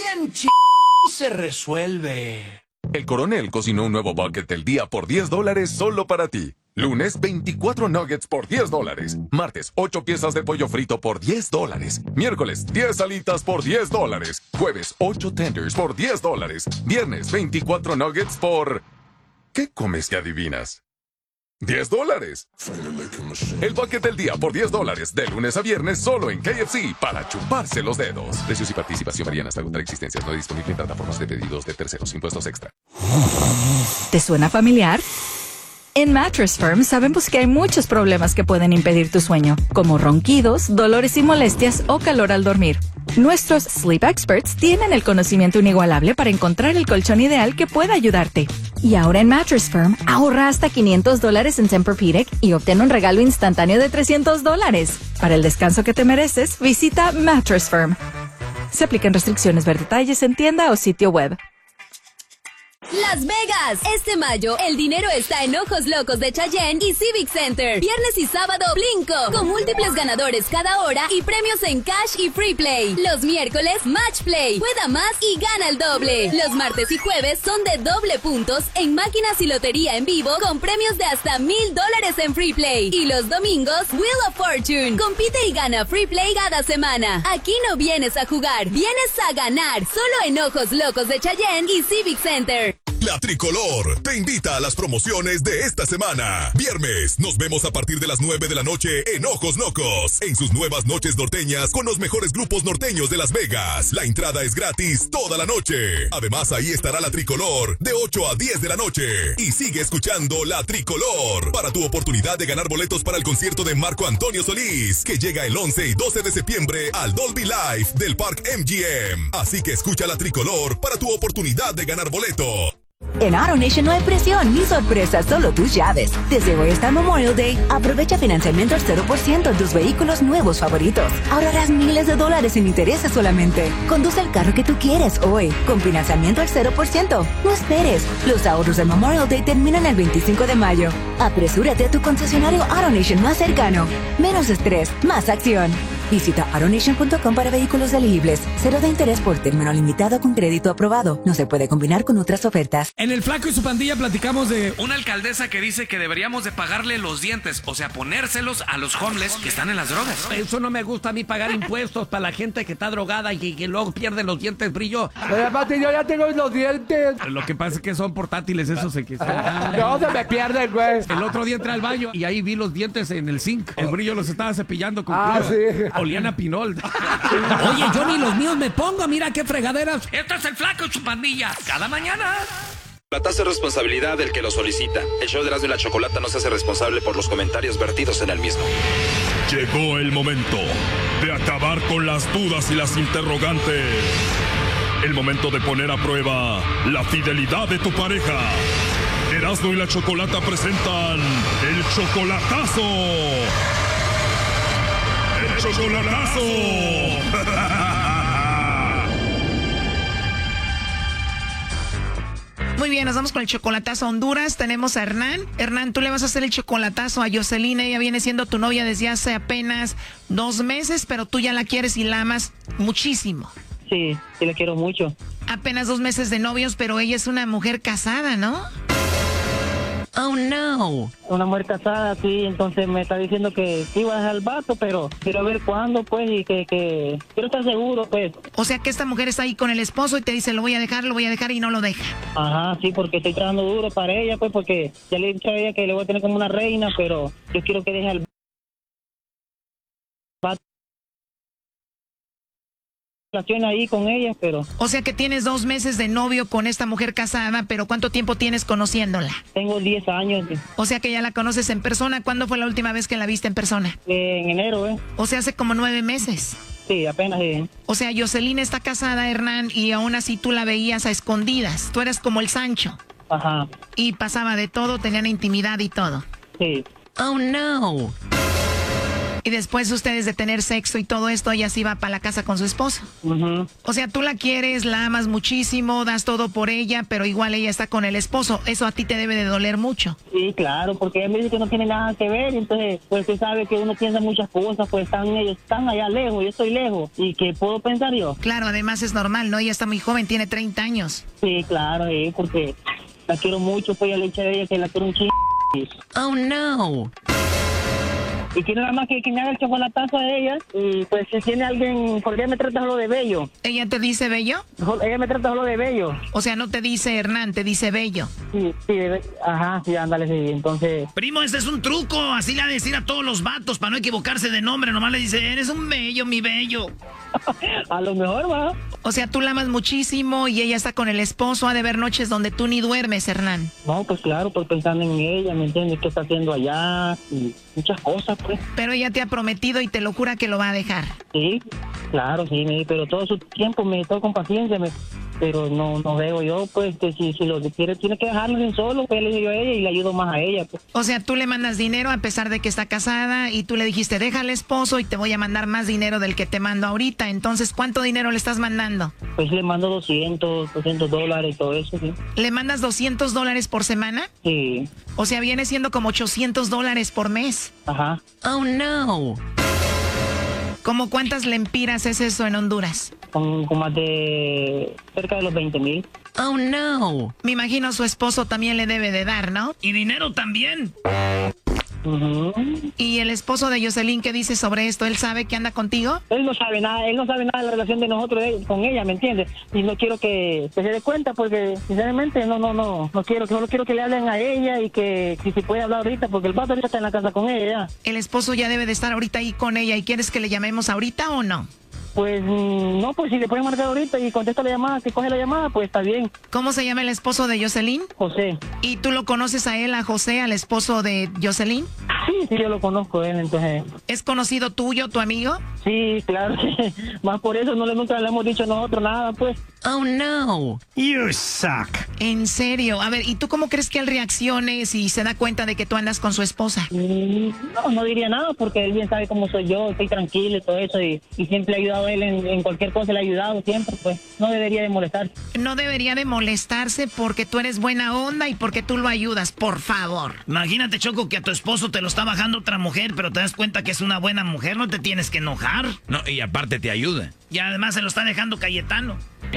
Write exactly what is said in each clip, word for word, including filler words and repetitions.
bien ch... se resuelve. El Coronel cocinó un nuevo bucket del día por diez dólares solo para ti. Lunes, veinticuatro nuggets por diez dólares. Martes, ocho piezas de pollo frito por diez dólares. Miércoles, diez alitas por diez dólares. Jueves, ocho tenders por diez dólares. Viernes, veinticuatro nuggets por... ¿Qué comes que adivinas? diez dólares. El bucket del día por diez dólares. De lunes a viernes solo en K F C para chuparse los dedos. Precios y participación varían hasta agotar existencias. No disponible en plataformas de pedidos de terceros. Impuestos extra. ¿Te suena familiar? En Mattress Firm sabemos que hay muchos problemas que pueden impedir tu sueño, como ronquidos, dolores y molestias o calor al dormir. Nuestros Sleep Experts tienen el conocimiento inigualable para encontrar el colchón ideal que pueda ayudarte. Y ahora en Mattress Firm, ahorra hasta quinientos dólares en Tempur-Pedic y obtén un regalo instantáneo de trescientos dólares. Para el descanso que te mereces, visita Mattress Firm. Se aplican restricciones, ver detalles en tienda o sitio web. Las Vegas. Este mayo, el dinero está en Ojos Locos de Cheyenne y Civic Center. Viernes y sábado, Blinko, con múltiples ganadores cada hora y premios en cash y free play. Los miércoles, Match Play. Juega más y gana el doble. Los martes y jueves son de doble puntos en máquinas y lotería en vivo con premios de hasta mil dólares en free play. Y los domingos, Wheel of Fortune. Compite y gana free play cada semana. Aquí no vienes a jugar, vienes a ganar. Solo en Ojos Locos de Cheyenne y Civic Center. La Tricolor te invita a las promociones de esta semana. Viernes, nos vemos a partir de las nueve de la noche en Ojos Locos, en sus nuevas noches norteñas con los mejores grupos norteños de Las Vegas. La entrada es gratis toda la noche. Además, ahí estará la Tricolor de ocho a diez de la noche. Y sigue escuchando La Tricolor para tu oportunidad de ganar boletos para el concierto de Marco Antonio Solís, que llega el once y doce de septiembre al Dolby Live del Parque M G M. Así que escucha La Tricolor para tu oportunidad de ganar boleto. En AutoNation no hay presión ni sorpresas, solo tus llaves. Desde hoy hasta Memorial Day, aprovecha financiamiento al cero por ciento en tus vehículos nuevos favoritos. Ahorrarás miles de dólares en intereses solamente. Conduce el carro que tú quieres hoy, con financiamiento al cero por ciento. No esperes, los ahorros del Memorial Day terminan el veinticinco de mayo. Apresúrate a tu concesionario AutoNation más cercano. Menos estrés, más acción. Visita autonation punto com para vehículos elegibles. Cero de interés por término limitado con crédito aprobado. No se puede combinar con otras ofertas. En El Flaco y su pandilla platicamos de una alcaldesa que dice que deberíamos de pagarle los dientes, o sea, ponérselos a los homeless que están en las drogas. Eso no me gusta a mí, pagar impuestos para la gente que está drogada y que, que luego pierde los dientes brillo. Pero Pati, yo ya tengo los dientes. Lo que pasa es que son portátiles esos se que se... No, se me pierden, güey. El otro día entré al baño y ahí vi los dientes en el zinc. El brillo los estaba cepillando con Ah, cloro. sí. Olían a pinol. Oye, yo ni los míos me pongo, mira qué fregaderas. Esto es El Flaco y su pandilla. Cada mañana. La tasa de responsabilidad del que lo solicita. El show de Erasmo y la Chocolata no se hace responsable por los comentarios vertidos en el mismo. Llegó el momento de acabar con las dudas y las interrogantes. El momento de poner a prueba la fidelidad de tu pareja. Erasmo y la Chocolata presentan El Chocolatazo. ¡El Chocolatazo! Muy bien, nos vamos con el chocolatazo a Honduras. Tenemos a Hernán. Hernán, tú le vas a hacer el chocolatazo a Jocelyn. Ella viene siendo tu novia desde hace apenas dos meses, pero tú ya la quieres y la amas muchísimo. Sí, sí la quiero mucho. Apenas dos meses de novios, pero ella es una mujer casada, ¿no? Oh, no. Una mujer casada, sí, entonces me está diciendo que iba a dejar el vato, pero quiero ver cuándo, pues, y que, que quiero estar seguro, pues. O sea que esta mujer está ahí con el esposo y te dice, lo voy a dejar, lo voy a dejar, y no lo deja. Ajá, sí, porque estoy trabajando duro para ella, pues, porque ya le he dicho a ella que le voy a tener como una reina, pero yo quiero que deje el vato. Relación ahí con ella, pero... O sea que tienes dos meses de novio con esta mujer casada, pero ¿cuánto tiempo tienes conociéndola? Tengo diez años. O sea que ya la conoces en persona. ¿Cuándo fue la última vez que la viste en persona? Eh, en enero, ¿eh? O sea, hace como nueve meses. Sí, apenas. Eh. O sea, Jocelyn está casada, Hernán, y aún así tú la veías a escondidas. Tú eras como el Sancho. Ajá. Y pasaba de todo, tenían intimidad y todo. Sí. Oh, no. Y después ustedes de tener sexo y todo esto, ella se iba para la casa con su esposo. Uh-huh. O sea, tú la quieres, la amas muchísimo, das todo por ella, pero igual ella está con el esposo. Eso a ti te debe de doler mucho. Sí, claro, porque ella me dice que no tiene nada que ver, entonces, pues usted sabe que uno piensa muchas cosas, pues están ellos están allá lejos, yo estoy lejos, ¿y qué puedo pensar yo? Claro, además es normal, ¿no? Ella está muy joven, tiene treinta años. Sí, claro, sí, porque la quiero mucho, pues ya le eché de ella que la quiero un chingo. Oh, no. Y quiero nada más que, que me haga el chocolatazo a ella. Y pues si tiene alguien, porque ella me trata solo de bello. ¿Ella te dice bello? Ella me trata solo de bello. O sea, no te dice Hernán, te dice bello. Sí, sí, de, ajá, sí, ándale, sí, entonces... Primo, este es un truco, así le ha de decir a todos los vatos, para no equivocarse de nombre, nomás le dice, eres un bello, mi bello. A lo mejor va. O sea, tú la amas muchísimo y ella está con el esposo, ha de haber noches donde tú ni duermes, Hernán. No, pues claro, pues pensando en ella, ¿me entiendes? ¿Qué está haciendo allá? Y muchas cosas, pues. Pero ella te ha prometido y te lo jura que lo va a dejar. Sí, claro, sí, me, pero todo su tiempo me todo con paciencia, me, pero no no veo yo, pues, que si, si lo quiere, tiene que dejarlo en solo, pues le digo a ella y le ayudo más a ella, pues. O sea, tú le mandas dinero a pesar de que está casada y tú le dijiste, deja al esposo y te voy a mandar más dinero del que te mando ahorita. Entonces, ¿cuánto dinero le estás mandando? Pues le mando doscientos, doscientos dólares y todo eso, sí. ¿Le mandas doscientos dólares por semana? Sí. O sea, viene siendo como ochocientos dólares por mes. Ajá. Oh, no. ¿Cómo cuántas lempiras es eso en Honduras? Con, con más de cerca de los veinte mil. Oh, no. Me imagino su esposo también le debe de dar, ¿no? Y dinero también. Uh-huh. ¿Y el esposo de Jocelyn qué dice sobre esto? ¿Él sabe que anda contigo? Él no sabe nada, él no sabe nada de la relación de nosotros de, con ella, ¿me entiendes? Y no quiero que, que se dé cuenta porque, sinceramente, no, no, no, no quiero, solo quiero que le hablen a ella y que si se puede hablar ahorita, porque el vato ahorita está en la casa con ella. El esposo ya debe de estar ahorita ahí con ella y ¿quieres que le llamemos ahorita o no? Pues no, pues si le pueden marcar ahorita y contesta la llamada, que coge la llamada, pues está bien. ¿Cómo se llama el esposo de Jocelyn? José. ¿Y tú lo conoces a él, a José, al esposo de Jocelyn? Sí, sí, yo lo conozco él, entonces... ¿Es conocido tuyo, tu amigo? Sí, claro, más por eso no le nunca le hemos dicho a nosotros nada, pues. Oh, no. You suck. En serio. A ver, ¿y tú cómo crees que él reaccione si se da cuenta de que tú andas con su esposa? Mm, no, no diría nada porque él bien sabe cómo soy yo, estoy tranquilo y todo eso y, y siempre he ayudado a él en, en cualquier cosa, le he ayudado siempre, pues no debería de molestarse. No debería de molestarse porque tú eres buena onda y porque tú lo ayudas, por favor. Imagínate, Choco, que a tu esposo te lo está bajando otra mujer, pero te das cuenta que es una buena mujer, no te tienes que enojar. No, y aparte te ayuda. Y además se lo está dejando Cayetano.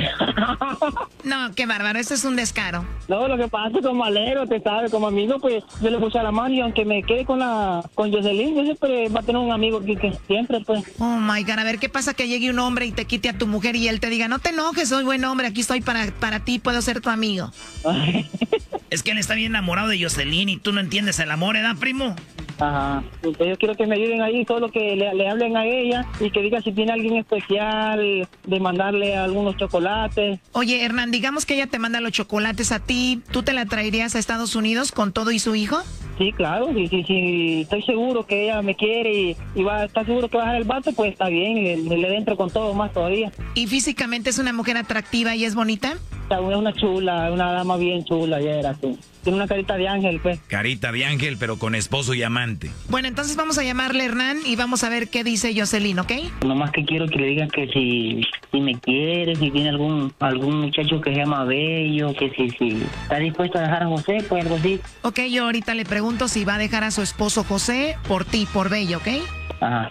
No, qué bárbaro, esto es un descaro. No, lo que pasa es que como alero, te sabe, como amigo, pues yo le puse a la mano y aunque me quede con la con Jocelyn, yo siempre va a tener un amigo que, que siempre, pues. Oh my God, a ver, ¿qué pasa que llegue un hombre y te quite a tu mujer y él te diga, no te enojes, soy buen hombre, aquí estoy para, para ti, puedo ser tu amigo? Es que él está bien enamorado de Jocelyn y tú no entiendes el amor, ¿eh, primo? Ajá. Entonces yo quiero que me ayuden ahí, solo que le, le hablen a ella y que diga si tiene alguien especial, de mandarle algunos chocolates. Oye, Hernán, digamos que ella te manda los chocolates a ti, ¿tú te la traerías a Estados Unidos con todo y su hijo? Sí, claro, sí, sí, sí, estoy seguro que ella me quiere y, y va, está seguro que va a dejar el vato, pues está bien, le, le dentro con todo más todavía. ¿Y físicamente es una mujer atractiva y es bonita? Es una chula, una dama bien chula, ya era así. Tiene una carita de ángel, pues. Carita de ángel, pero con esposo y amante. Bueno, entonces vamos a llamarle Hernán y vamos a ver qué dice Jocelyn, ¿ok? Nomás que quiero que le digan que si, si me quiere, si tiene algún algún muchacho que se llama Bello, que si, si está dispuesto a dejar a José, pues algo así. Ok, yo ahorita le pregunto si va a dejar a su esposo José por ti, por Bello, ¿ok? Ajá.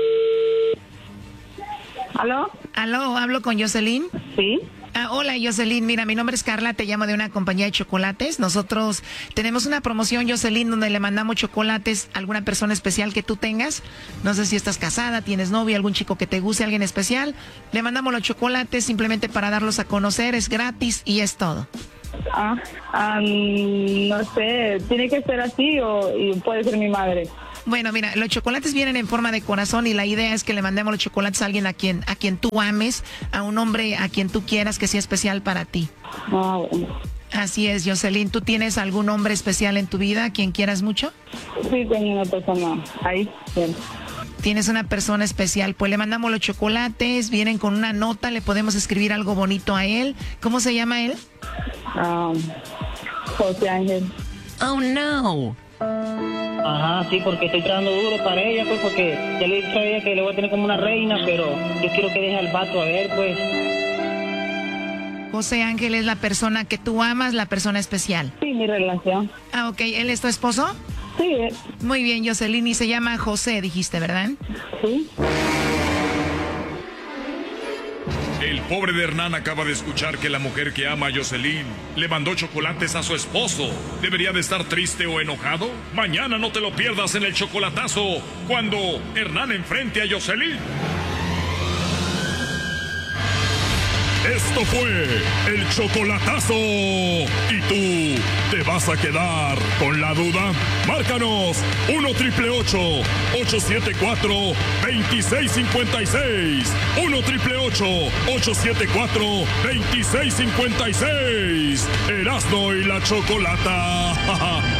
¿Aló? ¿Aló? ¿Hablo con Jocelyn? Sí. Ah, hola Jocelyn, mira, mi nombre es Carla, te llamo de una compañía de chocolates. Nosotros tenemos una promoción, Jocelyn, donde le mandamos chocolates a alguna persona especial que tú tengas. No sé si estás casada, tienes novia, algún chico que te guste, alguien especial. Le mandamos los chocolates simplemente para darlos a conocer, es gratis y es todo. Ah, um, no sé, ¿tiene que ser así o y puede ser mi madre? Bueno, mira, los chocolates vienen en forma de corazón y la idea es que le mandemos los chocolates a alguien a quien a quien tú ames, a un hombre a quien tú quieras que sea especial para ti. Ah, bueno. Así es, Jocelyn. ¿Tú tienes algún hombre especial en tu vida a quien quieras mucho? Sí, tengo una persona ahí. Bien. Tienes una persona especial, pues le mandamos los chocolates, vienen con una nota, le podemos escribir algo bonito a él. ¿Cómo se llama él? Um, José Ángel. Oh, no. Ajá, sí, porque estoy trabajando duro para ella, pues, porque ya le he dicho a ella que le voy a tener como una reina, pero yo quiero que deje al vato a ver, pues. José Ángel es la persona que tú amas, la persona especial. Sí, mi relación. Ah, ok. ¿Él es tu esposo? Sí. Muy bien, Jocelyn. Y se llama José, dijiste, ¿verdad? Sí. El pobre de Hernán acaba de escuchar que la mujer que ama a Jocelyn le mandó chocolates a su esposo. ¿Debería de estar triste o enojado? Mañana no te lo pierdas en el chocolatazo cuando Hernán enfrente a Jocelyn. Esto fue el chocolatazo. ¿Y tú te vas a quedar con la duda? Márcanos uno triple ocho, ocho siete cuatro, dos seis cinco seis. uno triple ocho, ocho siete cuatro, dos seis cinco seis. Erasmo y la Chocolata.